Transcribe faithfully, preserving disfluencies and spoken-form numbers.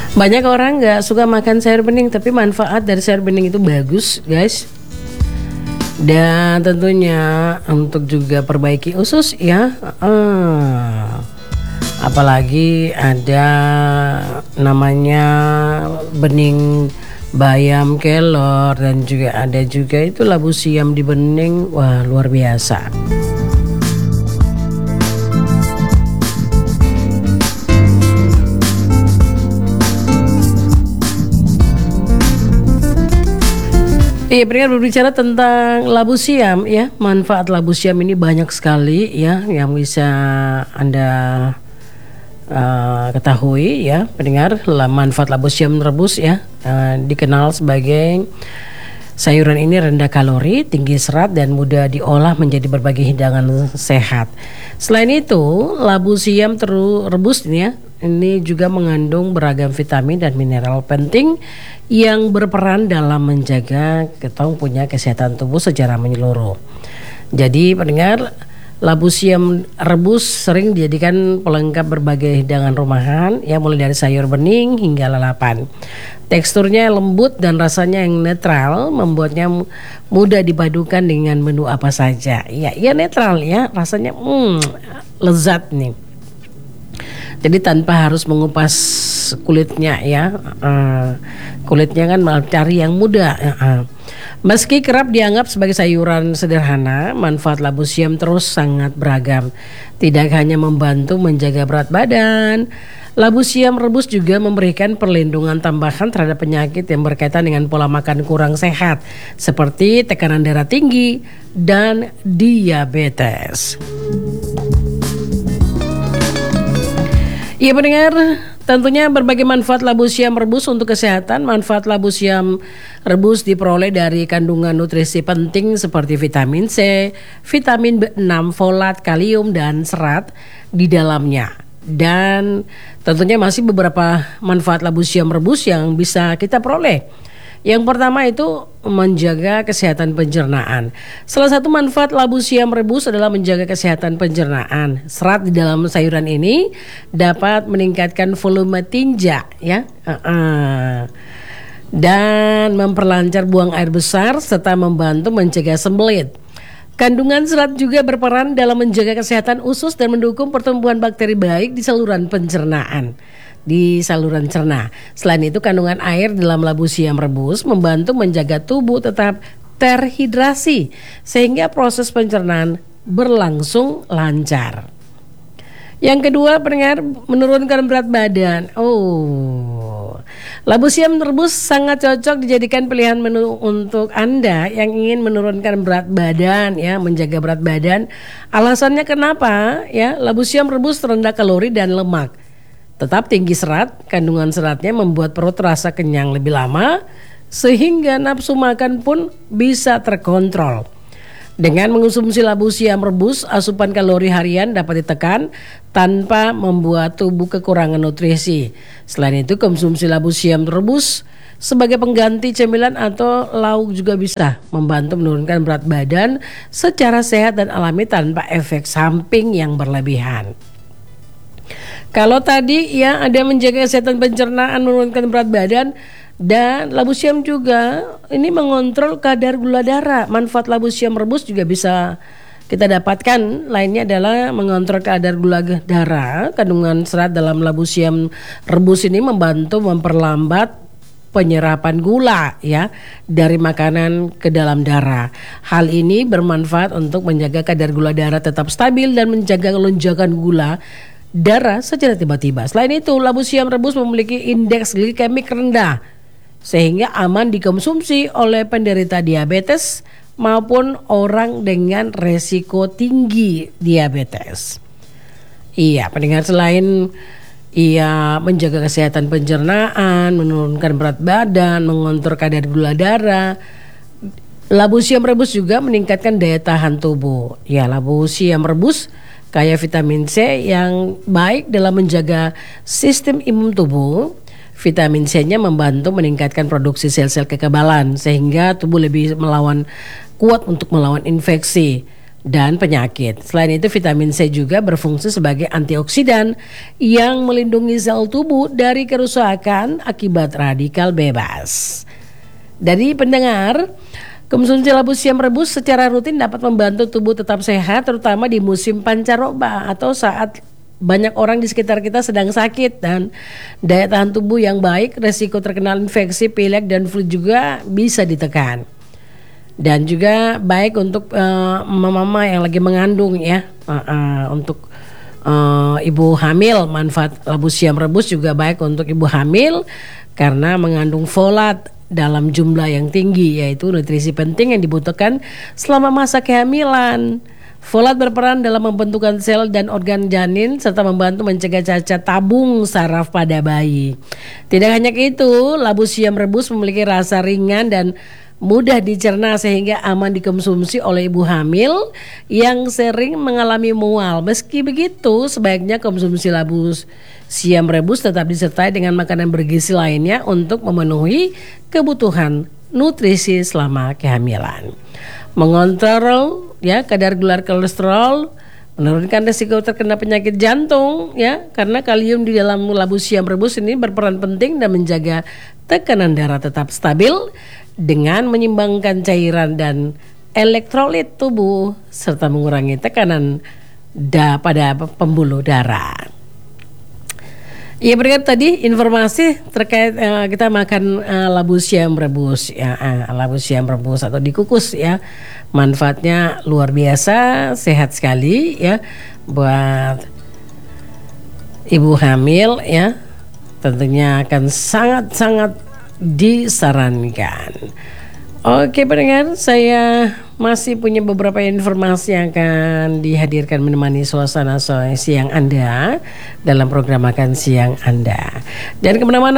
Banyak orang nggak suka makan sayur bening, tapi manfaat dari sayur bening itu bagus, guys. Dan tentunya untuk juga perbaiki usus ya. Uh, apalagi ada namanya bening bayam kelor, dan juga ada juga itu labu siam di bening. Wah, luar biasa. Iya, pendengar, berbicara tentang labu siam ya, manfaat labu siam ini banyak sekali ya yang bisa Anda uh, ketahui ya, pendengar. Manfaat labu siam rebus ya, uh, dikenal sebagai sayuran ini rendah kalori, tinggi serat, dan mudah diolah menjadi berbagai hidangan sehat. Selain itu, labu siam terus rebus ini ya, ini juga mengandung beragam vitamin dan mineral penting yang berperan dalam menjaga ketong punya kesehatan tubuh secara menyeluruh. Jadi pendengar, labu siam rebus sering dijadikan pelengkap berbagai hidangan rumahan ya, mulai dari sayur bening hingga lalapan. Teksturnya lembut dan rasanya yang netral membuatnya mudah dipadukan dengan menu apa saja. Ya, ya netral ya, rasanya hmm, lezat nih. Jadi tanpa harus mengupas kulitnya ya, uh, kulitnya kan malah cari yang muda. Uh. Meski kerap dianggap sebagai sayuran sederhana, manfaat labu siam terus sangat beragam. Tidak hanya membantu menjaga berat badan, labu siam rebus juga memberikan perlindungan tambahan terhadap penyakit yang berkaitan dengan pola makan kurang sehat, seperti tekanan darah tinggi dan diabetes. Iya pendengar, tentunya berbagai manfaat labu siam rebus untuk kesehatan. Manfaat labu siam rebus diperoleh dari kandungan nutrisi penting seperti vitamin C, vitamin B enam, folat, kalium, dan serat di dalamnya. Dan tentunya masih beberapa manfaat labu siam rebus yang bisa kita peroleh. Yang pertama itu menjaga kesehatan pencernaan. Salah satu manfaat labu siam rebus adalah menjaga kesehatan pencernaan. Serat di dalam sayuran ini dapat meningkatkan volume tinja ya, uh-uh. dan memperlancar buang air besar serta membantu mencegah sembelit. Kandungan serat juga berperan dalam menjaga kesehatan usus dan mendukung pertumbuhan bakteri baik di saluran pencernaan. Di saluran cerna. Selain itu, kandungan air dalam labu siam rebus membantu menjaga tubuh tetap terhidrasi sehingga proses pencernaan berlangsung lancar. Yang kedua, pendengar, menurunkan berat badan. Oh, labu siam rebus sangat cocok dijadikan pilihan menu untuk Anda yang ingin menurunkan berat badan ya, menjaga berat badan. Alasannya kenapa? Ya, labu siam rebus rendah kalori dan lemak. Tetap tinggi serat, kandungan seratnya membuat perut terasa kenyang lebih lama sehingga nafsu makan pun bisa terkontrol. Dengan mengonsumsi labu siam rebus, asupan kalori harian dapat ditekan tanpa membuat tubuh kekurangan nutrisi. Selain itu, konsumsi labu siam rebus sebagai pengganti cemilan atau lauk juga bisa membantu menurunkan berat badan secara sehat dan alami tanpa efek samping yang berlebihan. Kalau tadi ya ada menjaga kesehatan pencernaan, menurunkan berat badan, dan labu siam juga ini mengontrol kadar gula darah. Manfaat labu siam rebus juga bisa kita dapatkan. Lainnya adalah mengontrol kadar gula darah. Kandungan serat dalam labu siam rebus ini membantu memperlambat penyerapan gula ya dari makanan ke dalam darah. Hal ini bermanfaat untuk menjaga kadar gula darah tetap stabil dan menjaga lonjakan gula darah secara tiba-tiba. Selain itu, labu siam rebus memiliki indeks glikemik rendah sehingga aman dikonsumsi oleh penderita diabetes maupun orang dengan resiko tinggi diabetes. Iya, pendengar, selain ia menjaga kesehatan pencernaan, menurunkan berat badan, mengontrol kadar gula darah, labu siam rebus juga meningkatkan daya tahan tubuh. Ya, labu siam rebus kaya vitamin C yang baik dalam menjaga sistem imun tubuh. Vitamin C-nya membantu meningkatkan produksi sel-sel kekebalan sehingga tubuh lebih melawan kuat untuk melawan infeksi. dan penyakit. Selain itu, vitamin C juga berfungsi sebagai antioksidan yang melindungi sel tubuh dari kerusakan akibat radikal bebas. Dari pendengar, konsumsi labu siam rebus secara rutin dapat membantu tubuh tetap sehat, terutama di musim pancaroba atau saat banyak orang di sekitar kita sedang sakit, dan daya tahan tubuh yang baik, resiko terkena infeksi, pilek, dan flu juga bisa ditekan. Dan juga baik untuk uh, mama-mama yang lagi mengandung ya, uh, uh, untuk uh, ibu hamil. Manfaat labu siam rebus juga baik untuk ibu hamil karena mengandung folat dalam jumlah yang tinggi, yaitu nutrisi penting yang dibutuhkan selama masa kehamilan. Folat berperan dalam pembentukan sel dan organ janin serta membantu mencegah cacat tabung saraf pada bayi. Tidak hanya itu, labu siam rebus memiliki rasa ringan dan mudah dicerna sehingga aman dikonsumsi oleh ibu hamil yang sering mengalami mual. Meski begitu, sebaiknya konsumsi labu siam rebus tetap disertai dengan makanan bergizi lainnya untuk memenuhi kebutuhan nutrisi selama kehamilan. Mengontrol ya kadar gula kolesterol, menurunkan risiko terkena penyakit jantung ya, karena kalium di dalam labu siam rebus ini berperan penting dan menjaga tekanan darah tetap stabil dengan menyimbangkan cairan dan elektrolit tubuh serta mengurangi tekanan da pada pembuluh darah. Ya, berkat tadi informasi terkait uh, kita makan uh, labu siam rebus ya, uh, labu siam rebus atau dikukus ya. Manfaatnya luar biasa, sehat sekali ya buat ibu hamil ya. Tentunya akan sangat-sangat disarankan. Oke pendengar, saya masih punya beberapa informasi yang akan dihadirkan menemani suasana siang Anda dalam program Makan Siang Anda. Jangan kemana-mana.